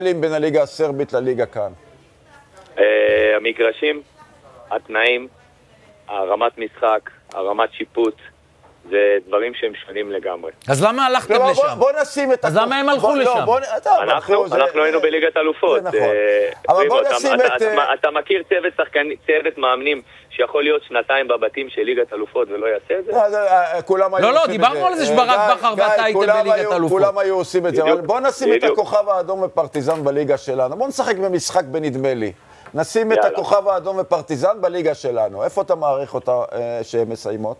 בין הליגה הסרבית לליגה כאן? המגרשים, התנאים, הרמת משחק, הרמת שיפוט, זה דברים שהם שונים לגמרי. אז למה הלכתם לשם? בוא נשים את... אז למה הם הלכו לשם? אנחנו היינו בליגת אלופות. זה נכון. אבל בוא נשים את... אתה מכיר צוות מאמנים שיכול להיות שנתיים בבתים של ליגת אלופות ולא יעשה את זה? לא, דיברנו על זה שברק בכר ואתה הייתם בליגת אלופות. כולם היו עושים את זה, אבל בוא נשים את הכוכב האדום ופרטיזן בליגה שלנו. בוא נשחק במשחק בנדמה לי. נשים את הכוכב האדום ופרטיזן בליגה שלנו. איפה אתה מעריך אותה שהן מסיימות?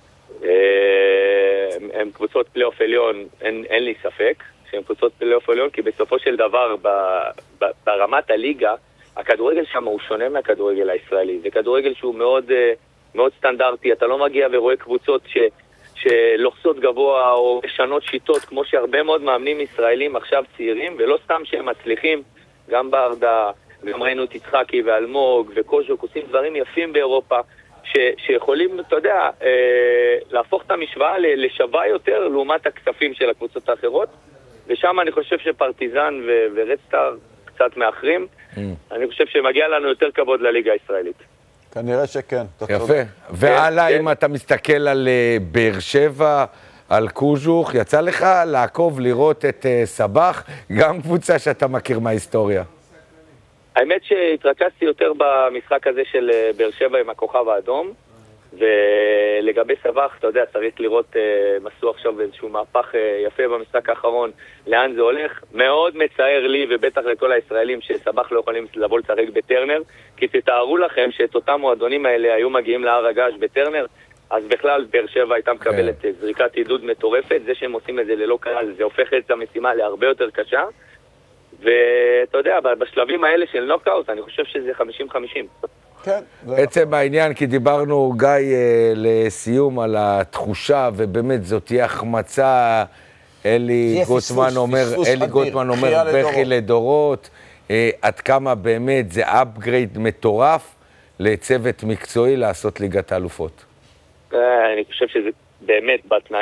הם קבוצות פלייאוף עליון, אין לי ספק שהן קבוצות פלייאוף עליון, כי בסופו של דבר ברמת הליגה הכדורגל שם הוא שונה מהכדורגל הישראלי. זה כדורגל שהוא מאוד, מאוד סטנדרטי. אתה לא מגיע ורואה קבוצות שלוחצות גבוה או משנות שיטות, כמו שהרבה מאוד מאמנים ישראלים עכשיו צעירים, ולא סתם שהם מצליחים, גם ברדה, גם ראינו את יצחקי ואלמוג וקוז'וק, עושים דברים יפים באירופה, שיכולים, אתה יודע, להפוך את המשוואה לשווה יותר לעומת הכספים של הקבוצות האחרות, ושם אני חושב שפרטיזן ורדסטאר קצת מאחרים. אני חושב שמגיע לנו יותר כבוד לליגה הישראלית. כנראה שכן. יפה. והלאה, אם אתה מסתכל על באר שבע, על קוז'וך, יצא לך לעקוב, לראות את סבח, גם קבוצה שאתה מכיר מההיסטוריה. האמת שהתרכזתי יותר במשחק הזה של באר שבע עם הכוכב האדום, ולגבי סבח, אתה יודע, צריך לראות, מסו עכשיו איזשהו מהפך יפה במשחק האחרון, לאן זה הולך. מאוד מצער לי, ובטח לכל הישראלים, שסבח לא יכולים לבוא לצרק בטרנר, כי תתארו לכם שאת אותם מועדונים האלה היו מגיעים להר הגעש בטרנר, אז בכלל באר שבע הייתה מקבלת זריקת עידוד מטורפת. זה שהם עושים את זה ללא קהל, זה הופך את המשימה להרבה יותר קשה, ואתה יודע, בשלבים האלה של נוקאוט, אני חושב שזה 50-50. כן. בעצם העניין, כי דיברנו, גיא, לסיום על התחושה, ובאמת זאת תהיה החמצה, אלי גוטמן אומר בכי לדורות, עד כמה באמת זה אפגרייד מטורף לצוות מקצועי לעשות ליגת האלופות. אני חושב שזה באמת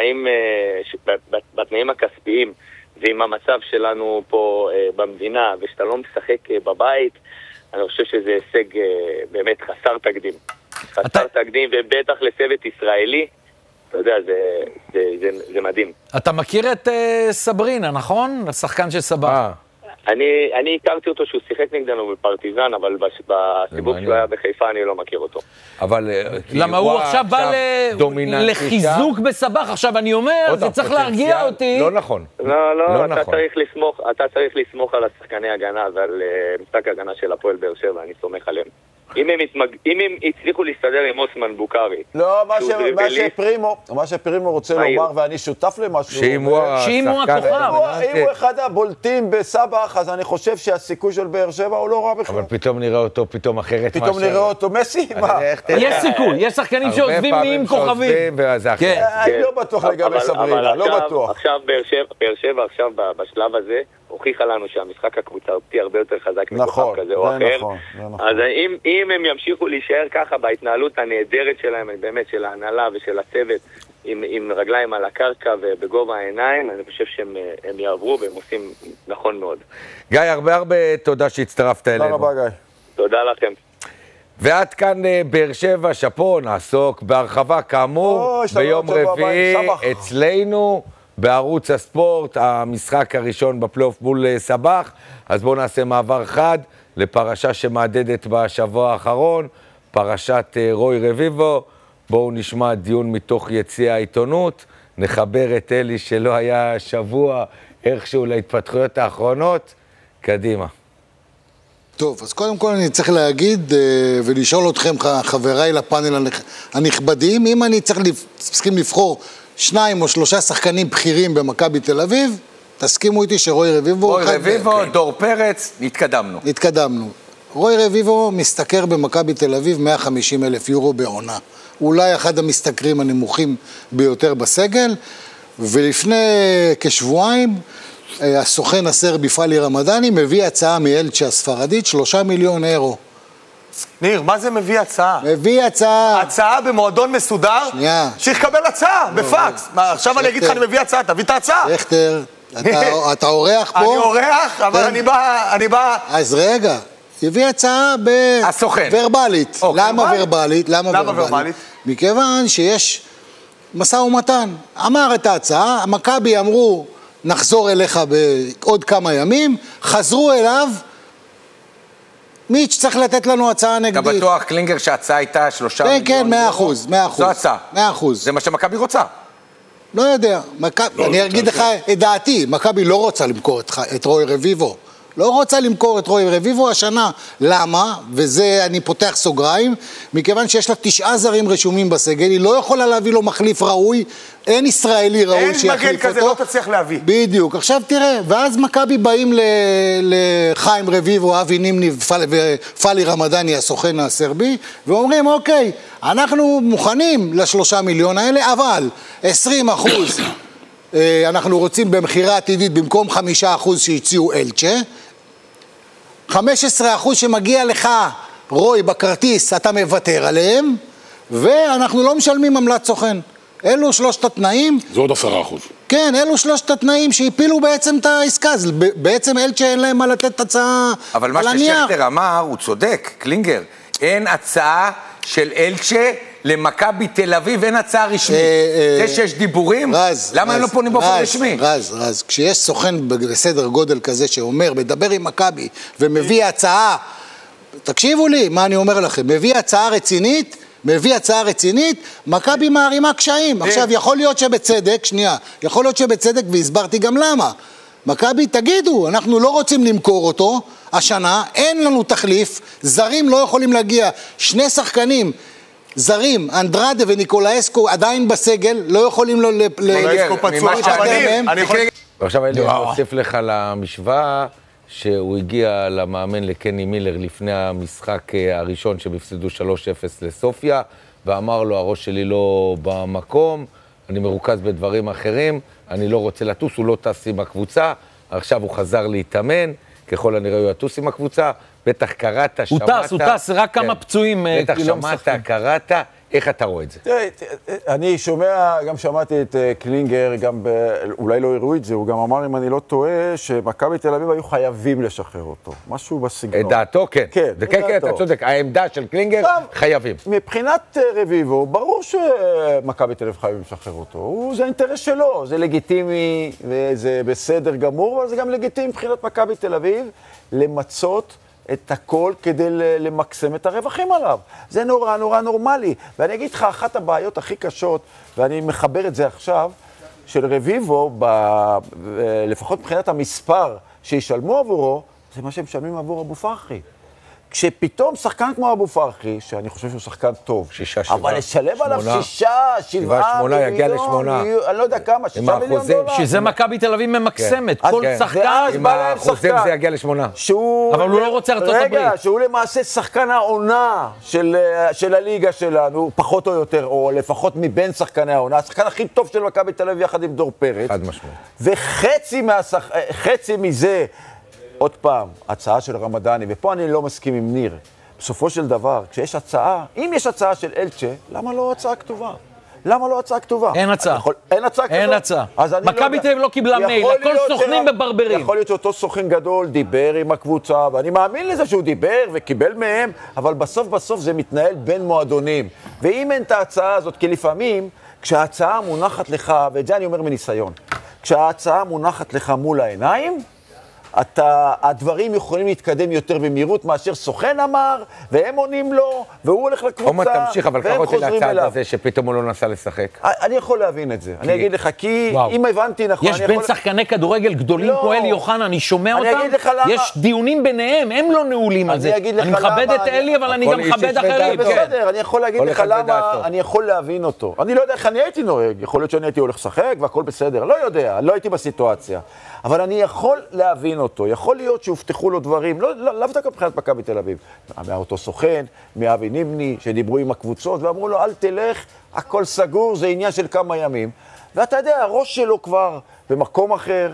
בתנאים הכספיים, ועם המצב שלנו פה במדינה, ושאתה לא משחק בבית, אני חושב שזה הישג באמת חסר תקדים. חסר תקדים, ובטח לצוות ישראלי, אתה יודע, זה מדהים. אתה מכיר את סברינה, נכון? השחקן של סבח. אני הכרתי אותו שהוא שיחק נגדנו בפרטיזן, אבל בסיבוב שהוא היה בחיפה אני לא מכיר אותו. אבל למה הוא עכשיו בא לחיזוק בסבח? עכשיו אני אומר, זה צריך להרגיע אותי. לא נכון. לא, אתה צריך לסמוך על השחקני הגנה ועל משחק הגנה של הפועל באר שבע, אני סומך עליהם. אם הם הצליחו להסתדר עם אוסמן בוקארי. לא, מה שפרימו רוצה לומר, ואני שותף למשהו. שאם הוא הכוכב. אם הוא אחד הבולטים בסבח, אז אני חושב שהסיכוי של באר שבע הוא לא רע בכלל. אבל פתאום נראה אותו פתאום אחרת. פתאום נראה אותו מסי, מה? יש סיכוי, יש שחקנים שעוזבים עם כוכבים. אני לא בטוח לגבי סברינה, לא בטוח. עכשיו באר שבע עכשיו בשלב הזה הוכיחה לנו שהמשחק הקבוצתי הרבה יותר חזק מכוכב כזה או אחר. אז אם הם ימשיכו להישאר ככה בהתנהלות הנהדרת שלהם, באמת של ההנהלה ושל הצוות, עם רגליים על הקרקע ובגובה העיניים, אני חושב שהם יעברו והם עושים נכון מאוד. גיא, הרבה תודה שהצטרפת אלינו. תודה רבה, גיא. תודה לכם. ועד כאן באר שבע, שפו, נעסוק בהרחבה כאמור ביום רביעי אצלנו בערוץ הספורט, המשחק הראשון בפלייאוף מול סבח. אז בואו נעשה מעבר חד לפרשה שמעדדת בשבוע האחרון, פרשת רוי רביבו. בואו נשמע דיון מתוך יציע העיתונות, נחבר את אלי שלא היה שבוע איכשהו להתפתחויות האחרונות. קדימה. טוב, אז קודם כל אני צריך להגיד ולשאול אתכם, חבריי לפאנל הנכבדים, אם אני צריכים לבחור 2 או 3 שחקנים בכירים במכבי תל אביב, תסכימו איתי שרוי רביבו... רוי רביבו, דור פרץ, התקדמנו. רוי רביבו משתכר במכבי תל אביב 150,000 יורו בעונה. אולי אחד המשתכרים הנמוכים ביותר בסגל, ולפני כשבועיים, הסוכן הסרבי פאלי רמדאני מביא הצעה מאלצ'ה הספרדית, 3 מיליון אירו. ניר, מה זה מביא הצעה? מביא הצעה. הצעה במועדון מסודר? שנייה. שיקבל הצעה, בפקס. עכשיו אני אגיד לך, אני מביא הצעה, תביא את ההצעה. שכתר, אתה אורח פה? אני אורח, אבל אני בא... אז רגע, הביא הצעה ורבלית. למה ורבלית? למה ורבלית? מכיוון שיש משא ומתן. אמר את ההצעה, מכבי אמרו, נחזור אליך בעוד כמה ימים, חזרו אליו, מיץ' צריך לתת לנו הצעה נגדית. אתה בטוח, קלינגר, שההצעה הייתה 3 מיליון? כן, 100%. זו הצעה. 100%. זה מה שמכבי רוצה. לא יודע. אני אגיד לך את דעתי, מכבי לא רוצה למכור את רוי רביבו. לא רוצה למכור את רוי רביבו השנה. למה? וזה אני פותח סוגריים, מכיוון שיש לה 9 זרים רשומים בסגל, היא לא יכולה להביא לו מחליף ראוי, אין ישראלי ראוי שיחליף אותו. אין מגן כזה, לא תצליח להביא. בדיוק. עכשיו תראה, ואז מכבי באים לחיים רביבו, אבי נימני ופאלי רמדאני, הסוכן הסרבי, ואומרים, אוקיי, אנחנו מוכנים ל3 מיליון האלה, אבל 20% אנחנו רוצים במחירה עתידית במקום 5% שהציעו אלצ'ה, 15% שמגיע לך רוי בכרטיס אתה מוותר עליהם, ואנחנו לא משלמים עמלת סוכן. אלו 3 התנאים. זה עוד 10%. כן, אלו 3 התנאים שהפילו בעצם את העסקה. בעצם אלצ'ה אין להם מה לתת הצעה אבל מה ששכטר אמר, הוא צודק, קלינגר. אין הצעה של אלצ'ה למכבי תל אביב, אין הצעה רשמית. זה שיש דיבורים, למה הם לא פונים באופן רשמי? רז, כשיש סוכן בסדר גודל כזה שאומר, מדבר עם מכבי ומביא הצעה, תקשיבו לי, מה אני אומר לכם, מביא הצעה רצינית, מכבי מערימה קשיים. עכשיו, יכול להיות שבצדק, והסברתי גם למה. מכבי, תגידו, אנחנו לא רוצים למכור אותו השנה, אין לנו תחליף, זרים לא יכולים להגיע, 2 שחקנים, זרים, אנדרדה וניקולאסקו עדיין בסגל, לא יכולים ניקולאסקו פצוע, ועכשיו אני אוסיף לך למשוואה שהוא הגיע למאמן לקני מילר לפני המשחק הראשון שבפסידו 3-0 לסופיה, ואמר לו, הראש שלי לא במקום, אני מרוכז בדברים אחרים, אני לא רוצה לטוס, הוא לא טס עם הקבוצה, עכשיו הוא חזר להתאמן, ככל הנראה הוא יטוס עם הקבוצה, בטח קראת, שמעת. הוא טס, רק כמה פצועים. בטח שמעת, קראת, איך אתה רואה את זה? אני שומע, גם שמעתי את קלינגר, אולי לא הראו את זה, הוא גם אמר, אם אני לא טועה, שמכבי תל אביב היו חייבים לשחרר אותו. משהו בסגנון. את דעתו, כן. כן, אתה צודק. העמדה של קלינגר, חייבים. מבחינת רביבו, ברור שמכבי תל אביב חייבים לשחרר אותו. זה האינטרס שלו, זה לגיטימי, וזה בסדר גמור, אבל זה גם לגיטימי מבחינת מכבי תל אביב, למצות את הכל כדי למקסם את הרווחים עליו. זה נורא נורמלי. ואני אגיד לך, אחת הבעיות הכי קשות, ואני מחבר את זה עכשיו, של רביבו, לפחות מבחינת המספר שישלמו עבורו, זה מה שהם משלמים עבור אבו פרחי. כשפתאום שחקן כמו אבו פרחי, שאני חושב שהוא שחקן טוב, 6-7, אבל לשלב עליו 6-7 מיליון, יגיע ל8. אני לא יודע כמה, 6 מיליון דולר. שזה מכבי תל אביב ממקסמת, כל שחקן, עם האחוזים זה יגיע ל8. אבל הוא לא רוצה ארצות הברית. רגע, שהוא למעשה שחקן העונה של הליגה שלנו, פחות או יותר, או לפחות מבין שחקני העונה, השחקן הכי טוב של מכבי תל אביב יחד עם דור פרץ. חד משמעית. וחצי מזה, עוד פעם, הצעה של רמדאני, ופה אני לא מסכים עם ניר. בסופו של דבר, כשיש הצעה, אם יש הצעה של אלצ'ה, למה לא הצעה כתובה? אין הצעה. אין הצעה כתובה? אין הצעה. מכבי תל אביב לא קיבלה מייל, הכל סוכנים בברברים. יכול להיות שאותו סוכן גדול דיבר עם הקבוצה, ואני מאמין לזה שהוא דיבר וקיבל מהם, אבל בסוף זה מתנהל בין מועדונים. ואם אין את ההצעה הזאת, כי לפעמים, כשההצעה מונחת לך, ואת זה אני אומר מניסיון, כשההצעה מונחת לך מול העיניים, הדברים יכולים להתקדם יותר במהירות מאשר סוכן אמר, והם עונים לו, והוא הולך לקבוצה, עומד תמשיך, אבל קח אותי לצד הזה שפתאום הוא לא נסע לשחק. אני יכול להבין את זה. אני אגיד לך, כי אם הבנתי נכון... יש בין שחקני כדורגל גדולים כמו אלי יוחנה, אני שומע אותם, יש דיונים ביניהם, הם לא נעולים על זה. אני מכבד את אלי, אבל אני גם מכבד אחרים. בסדר, אני יכול להגיד לך למה, אני יכול להבין אותו. אני לא יודע איך אני הייתי נוהג, יכול להיות שאני הייתי הולך לשחק והכל בסדר, לא יודע, לא הייתי בסיטואציה. אבל אני יכול להבין אותו, יכול להיות שהובטחו לו דברים, לאו דווקא מבחינת מכבי תל אביב, מאותו סוכן, מאבי נימני, שדיברו עם הקבוצות ואמרו לו, אל תלך, הכל סגור, זה עניין של כמה ימים. ואתה יודע, הראש שלו כבר במקום אחר,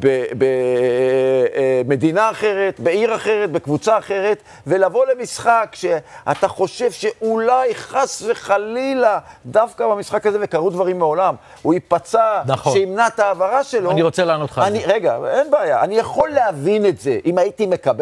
במדינה אחרת, בעיר אחרת, בקבוצה אחרת, ולבוא למשחק שאתה חושב שאולי חס וחלילה, דווקא במשחק הזה, וקרו דברים מעולם, הוא ייפצע, נכון. שימנע את העברה שלו. אני רוצה לענות לך. רגע, אין בעיה, אני יכול להבין את זה, אם הייתי מקבל